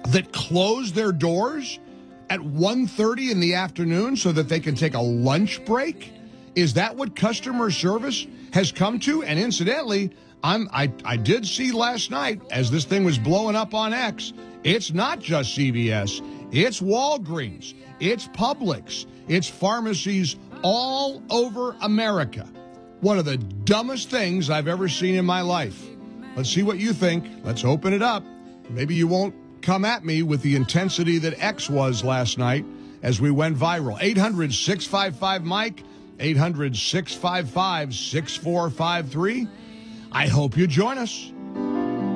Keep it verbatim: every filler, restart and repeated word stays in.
that close their doors at one thirty in the afternoon so that they can take a lunch break? Is that what customer service has come to? And incidentally, I'm, I, I did see last night, as this thing was blowing up on X, it's not just C V S. It's Walgreens. It's Publix. It's pharmacies all over America. One of the dumbest things I've ever seen in my life. Let's see what you think. Let's open it up. Maybe you won't come at me with the intensity that X was last night as we went viral. eight hundred, six five five, Mike, eight hundred, six five five, six four five three. I hope you join us.